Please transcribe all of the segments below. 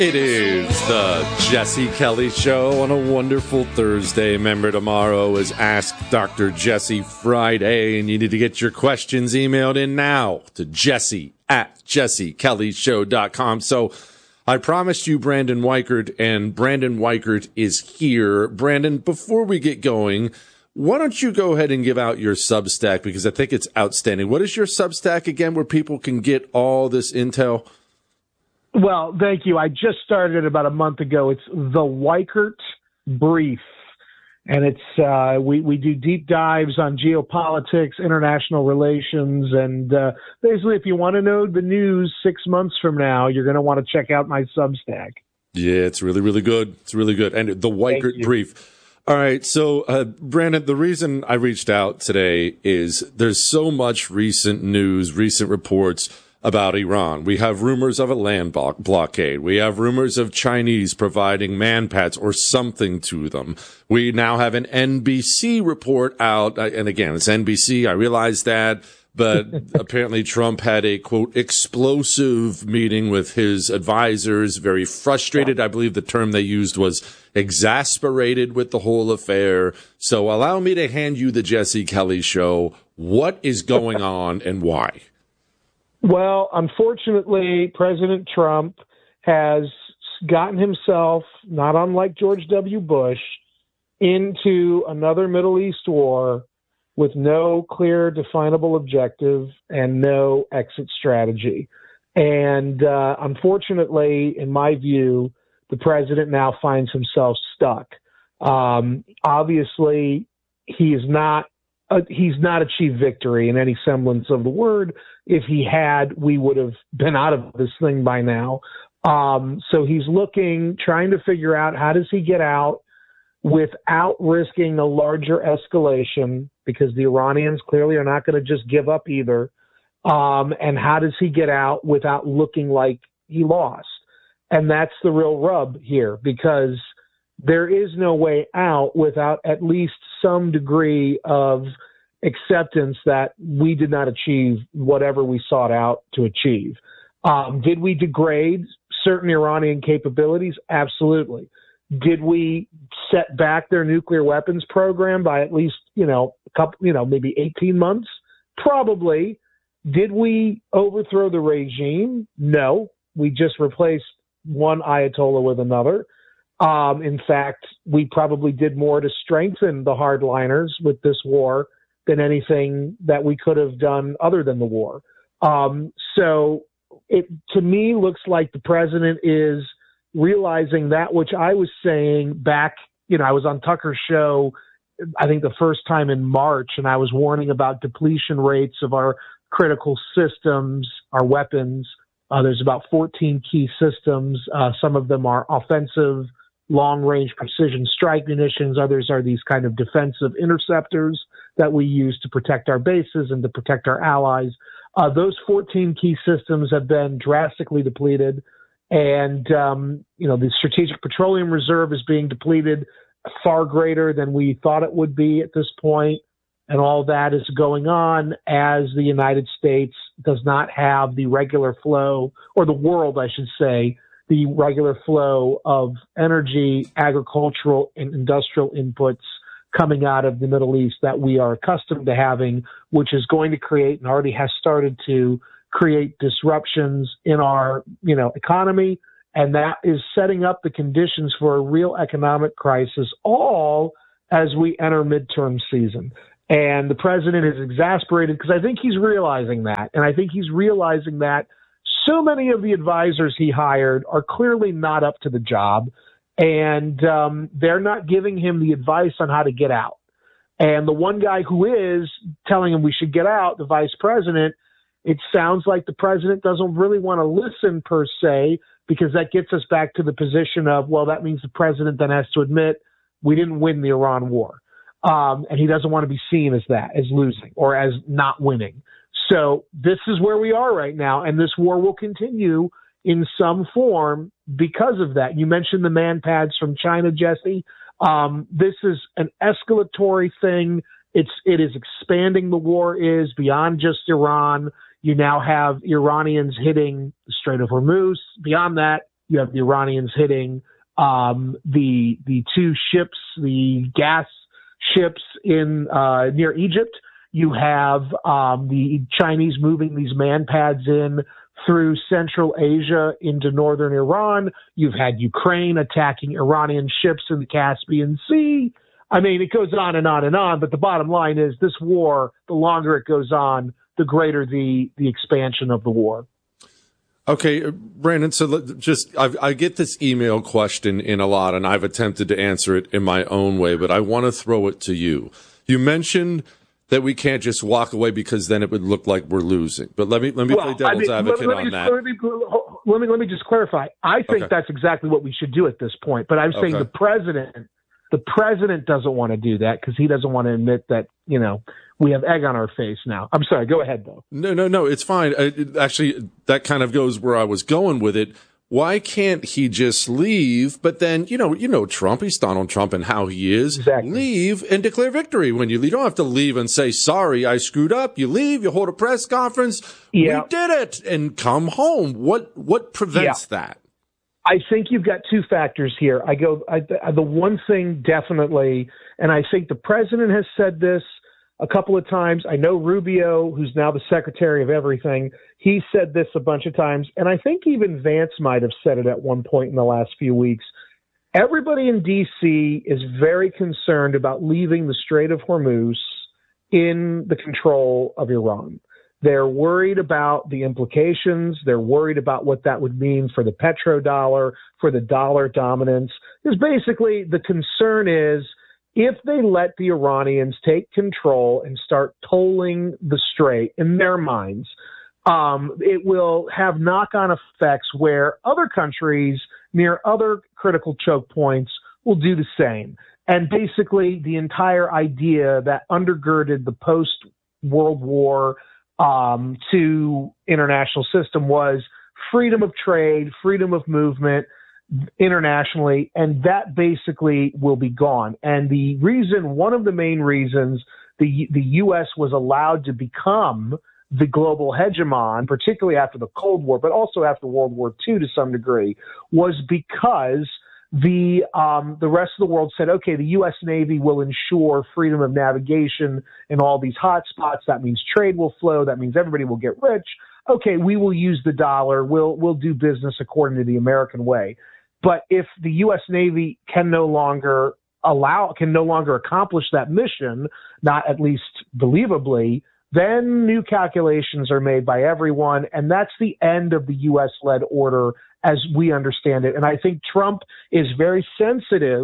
It is the Jesse Kelly Show on a wonderful Thursday. Remember, tomorrow is Ask Dr. Jesse Friday, and you need to get your questions emailed in now to jesse@jessekellyshow.com. So I promised you Brandon Weichert, and Brandon Weichert is here. Brandon, before we get going, why don't you go ahead and give out your Substack, because I think it's outstanding. What is your Substack again, where people can get all this intel? Well, thank you. I just started it about a month ago. It's the Weichert Brief, and it's we do deep dives on geopolitics, international relations, and basically, if you want to know the news 6 months from now, you're going to want to check out my Substack. Yeah, it's really, really good. It's really good. And the Weichert Brief. All right, so Brandon, the reason I reached out today is there's so much recent news, recent reports about Iran. We have rumors of a land blockade. We have rumors of Chinese providing manpads or something to them. We now have an NBC report out, and again, it's NBC, I realize that, but apparently Trump had a, quote, explosive meeting with his advisors, very frustrated. I believe the term they used was exasperated with the whole affair. So allow me to hand you the Jesse Kelly Show. What is going on and why? Well, unfortunately, President Trump has gotten himself, not unlike George W. Bush, into another Middle East war with no clear, definable objective and no exit strategy. And unfortunately, in my view, the president now finds himself stuck. Obviously, he's not achieved victory in any semblance of the word. If he had, we would have been out of this thing by now. So he's trying to figure out, how does he get out without risking a larger escalation, because the Iranians clearly are not going to just give up either. And how does he get out without looking like he lost? And that's the real rub here, because there is no way out without at least some degree of acceptance that we did not achieve whatever we sought out to achieve. Did we degrade certain Iranian capabilities? Absolutely. Did we set back their nuclear weapons program by at least, maybe 18 months? Probably. Did we overthrow the regime? No. We just replaced one Ayatollah with another. In fact, we probably did more to strengthen the hardliners with this war than anything that we could have done other than the war. So it, to me, looks like the president is realizing that, which I was saying back, I was on Tucker's show, I think the first time in March, and I was warning about depletion rates of our critical systems, our weapons. There's about 14 key systems. Some of them are offensive, long-range precision strike munitions. Others are these kind of defensive interceptors that we use to protect our bases and to protect our allies. Those 14 key systems have been drastically depleted. And, the Strategic Petroleum Reserve is being depleted far greater than we thought it would be at this point. And all that is going on as the United States does not have the regular flow, or the world, I should say, the regular flow of energy, agricultural, and industrial inputs coming out of the Middle East that we are accustomed to having, which is going to create, and already has started to create, disruptions in our, economy. And that is setting up the conditions for a real economic crisis, all as we enter midterm season. And the president is exasperated because I think he's realizing that. And I think he's realizing that so many of the advisors he hired are clearly not up to the job, and they're not giving him the advice on how to get out. And the one guy who is telling him we should get out, the vice president, it sounds like the president doesn't really want to listen per se, because that gets us back to the position of, well, that means the president then has to admit we didn't win the Iran war. And he doesn't want to be seen as that, as losing or as not winning. So this is where we are right now, and this war will continue in some form because of that. You mentioned the manpads from China, Jesse. This is an escalatory thing. It is expanding. The war is beyond just Iran. You now have Iranians hitting the Strait of Hormuz. Beyond that, You have the Iranians hitting the two ships, the gas ships in near Egypt. You have the Chinese moving these man pads in through Central Asia into northern Iran. You've had Ukraine attacking Iranian ships in the Caspian Sea. I mean, it goes on and on and on, but the bottom line is this war, the longer it goes on, the greater the expansion of the war. Okay, Brandon, so I get this email question in a lot, and I've attempted to answer it in my own way, but I want to throw it to you. You mentioned that we can't just walk away because then it would look like we're losing. But let me play devil's advocate on that. Let me just clarify. I think that's exactly what we should do at this point. But I'm saying the president doesn't want to do that because he doesn't want to admit that, we have egg on our face now. I'm sorry. Go ahead, though. No, it's fine. Actually, that kind of goes where I was going with it. Why can't he just leave? But then, Trump, he's Donald Trump and how he is. Exactly. Leave and declare victory. When you don't have to leave and say, sorry, I screwed up. You leave, you hold a press conference. Yeah. We did it and come home. What prevents that? I think you've got two factors here. The one thing definitely, and I think the president has said this a couple of times. I know Rubio, who's now the secretary of everything, he said this a bunch of times. And I think even Vance might have said it at one point in the last few weeks. Everybody in D.C. is very concerned about leaving the Strait of Hormuz in the control of Iran. They're worried about the implications. They're worried about what that would mean for the petrodollar, for the dollar dominance. Because basically the concern is if they let the Iranians take control and start tolling the strait in their minds, it will have knock-on effects where other countries near other critical choke points will do the same. And basically the entire idea that undergirded the post-World War II international system was freedom of trade, freedom of movement internationally, and that basically will be gone. And one of the main reasons the U.S. was allowed to become the global hegemon, particularly after the Cold War, but also after World War II to some degree, was because the rest of the world said, okay, the U.S. Navy will ensure freedom of navigation in all these hot spots. That means trade will flow. That means everybody will get rich. Okay, we will use the dollar. We'll do business according to the American way. But if the U.S. Navy can no longer accomplish that mission, not at least believably, then new calculations are made by everyone, and that's the end of the U.S.-led order as we understand it. And I think Trump is very sensitive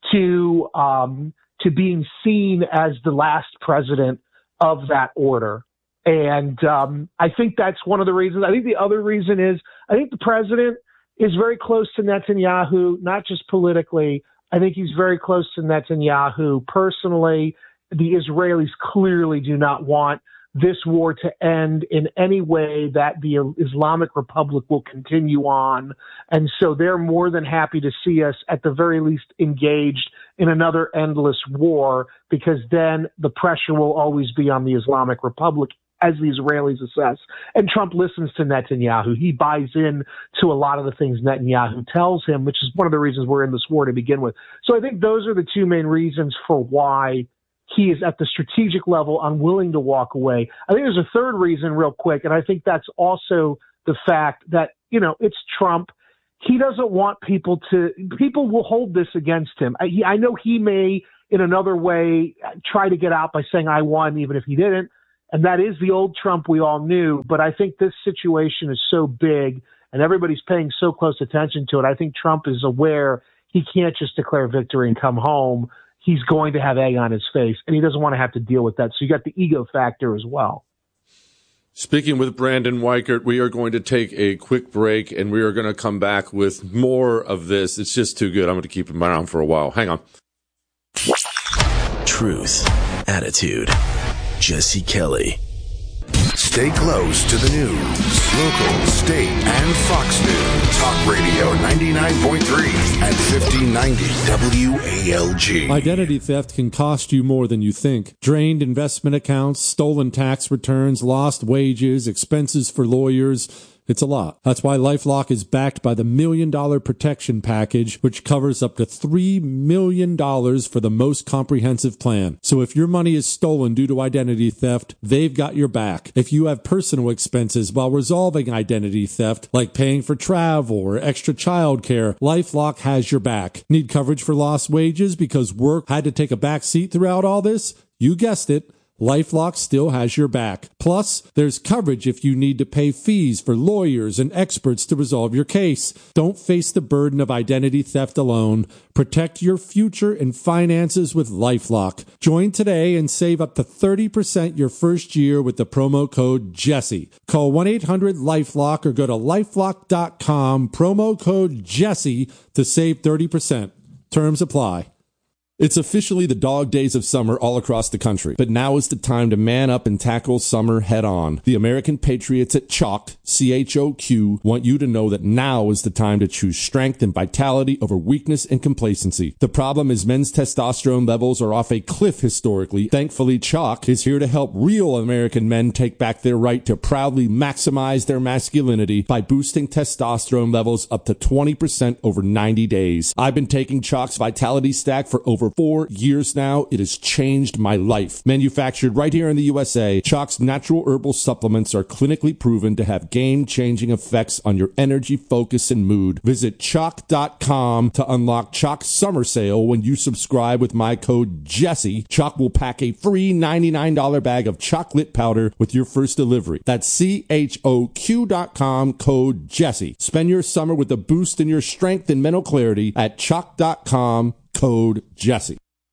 to being seen as the last president of that order. And I think that's one of the reasons. I think the other reason is I think the president is very close to Netanyahu, not just politically. I think he's very close to Netanyahu personally. The Israelis clearly do not want this war to end in any way that the Islamic Republic will continue on. And so they're more than happy to see us at the very least engaged in another endless war, because then the pressure will always be on the Islamic Republic as the Israelis assess. And Trump listens to Netanyahu. He buys in to a lot of the things Netanyahu tells him, which is one of the reasons we're in this war to begin with. So I think those are the two main reasons for why he is at the strategic level unwilling to walk away. I think there's a third reason real quick, and I think that's also the fact that, it's Trump. He doesn't want people will hold this against him. I know he may, in another way, try to get out by saying, I won, even if he didn't. And that is the old Trump we all knew. But I think this situation is so big and everybody's paying so close attention to it. I think Trump is aware he can't just declare victory and come home. He's going to have egg on his face, and he doesn't want to have to deal with that. So you got the ego factor as well. Speaking with Brandon Weichert, we are going to take a quick break, and we are going to come back with more of this. It's just too good. I'm going to keep him around for a while. Hang on. Truth, attitude, Jesse Kelly. Stay close to the news, local, state, and Fox News. Talk Radio 99.3 and 1590 WALG. Identity theft can cost you more than you think. Drained investment accounts, stolen tax returns, lost wages, expenses for lawyers. It's a lot. That's why LifeLock is backed by the $1 Million Protection Package, which covers up to $3 million for the most comprehensive plan. So if your money is stolen due to identity theft, they've got your back. If you have personal expenses while resolving identity theft, like paying for travel or extra child care, LifeLock has your back. Need coverage for lost wages because work had to take a back seat throughout all this? You guessed it. LifeLock still has your back. Plus, there's coverage if you need to pay fees for lawyers and experts to resolve your case. Don't face the burden of identity theft alone. Protect your future and finances with LifeLock. Join today and save up to 30% your first year with the promo code Jesse. Call 1-800-LifeLock or go to LifeLock.com, promo code Jesse to save 30%. Terms apply. It's officially the dog days of summer all across the country, but now is the time to man up and tackle summer head on. The American Patriots at Choq, CHOQ, want you to know that now is the time to choose strength and vitality over weakness and complacency. The problem is men's testosterone levels are off a cliff historically. Thankfully, Choq is here to help real American men take back their right to proudly maximize their masculinity by boosting testosterone levels up to 20% over 90 days. I've been taking Choq's Vitality Stack for over 4 years now. It has changed my life. Manufactured right here in the USA, Choq's natural herbal supplements are clinically proven to have game-changing effects on your energy, focus, and mood. Visit Choq.com to unlock Choq Summer Sale when you subscribe with my code Jesse. Choq will pack a free $99 bag of chocolate powder with your first delivery. That's CHOQ.com, code Jesse. Spend your summer with a boost in your strength and mental clarity at Choq.com, code Jesse.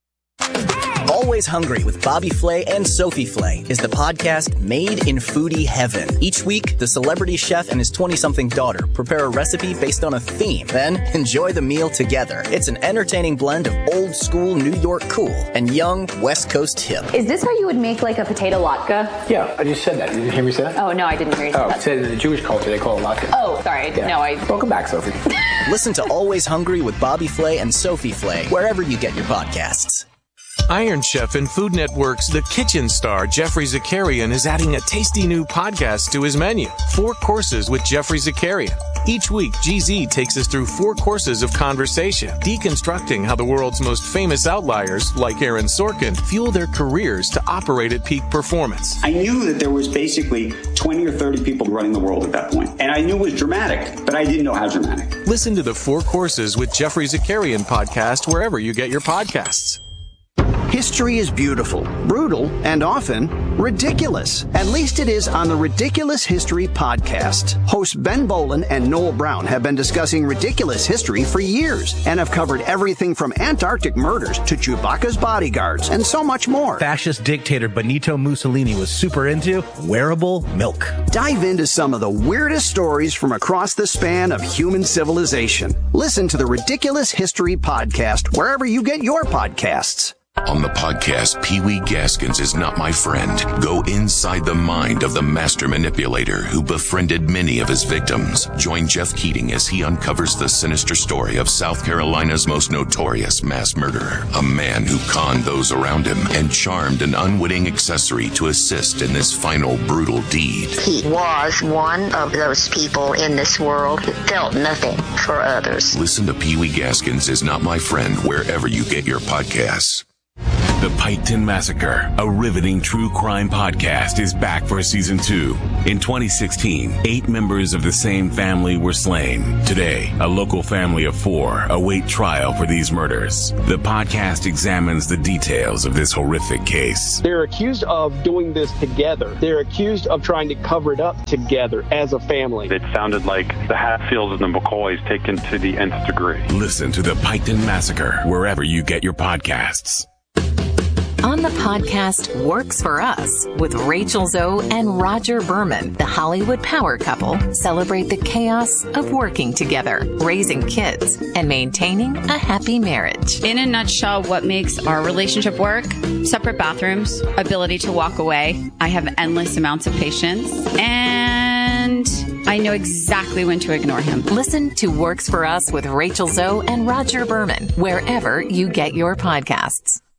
Always Hungry with Bobby Flay and Sophie Flay is the podcast made in foodie heaven. Each week, the celebrity chef and his 20-something daughter prepare a recipe based on a theme, then enjoy the meal together. It's an entertaining blend of old school New York cool and young West Coast hip. Is this how you would make like a potato latke? Yeah, I just said that. Did you hear me say that? Oh, no, I didn't hear you say that. Said in the Jewish culture, they call it latke. Oh, sorry. Yeah. No, Welcome back, Sophie. Listen to Always Hungry with Bobby Flay and Sophie Flay wherever you get your podcasts. Iron Chef and Food Network's The Kitchen star, Jeffrey Zakarian, is adding a tasty new podcast to his menu, 4 Courses with Jeffrey Zakarian. Each week, GZ takes us through 4 courses of conversation, deconstructing how the world's most famous outliers, like Aaron Sorkin, fuel their careers to operate at peak performance. I knew that there was basically 20 or 30 people running the world at that point. And I knew it was dramatic, but I didn't know how dramatic. Listen to the 4 Courses with Jeffrey Zakarian podcast wherever you get your podcasts. History is beautiful, brutal, and often ridiculous. At least it is on the Ridiculous History podcast. Hosts Ben Bolin and Noel Brown have been discussing ridiculous history for years and have covered everything from Antarctic murders to Chewbacca's bodyguards and so much more. Fascist dictator Benito Mussolini was super into wearable milk. Dive into some of the weirdest stories from across the span of human civilization. Listen to the Ridiculous History podcast wherever you get your podcasts. On the podcast, Pee Wee Gaskins is Not My Friend. Go inside the mind of the master manipulator who befriended many of his victims. Join Jeff Keating as he uncovers the sinister story of South Carolina's most notorious mass murderer. A man who conned those around him and charmed an unwitting accessory to assist in this final brutal deed. He was one of those people in this world who felt nothing for others. Listen to Pee Wee Gaskins is Not My Friend wherever you get your podcasts. The Piketon Massacre, a riveting true crime podcast, is back for season 2. In 2016, 8 members of the same family were slain. Today, a local family of 4 await trial for these murders. The podcast examines the details of this horrific case. They're accused of doing this together. They're accused of trying to cover it up together as a family. It sounded like the Hatfields and the McCoys taken to the nth degree. Listen to The Piketon Massacre wherever you get your podcasts. On the podcast Works For Us with Rachel Zoe and Roger Berman, the Hollywood power couple celebrate the chaos of working together, raising kids, and maintaining a happy marriage. In a nutshell, what makes our relationship work? Separate bathrooms, ability to walk away. I have endless amounts of patience, and I know exactly when to ignore him. Listen to Works For Us with Rachel Zoe and Roger Berman wherever you get your podcasts.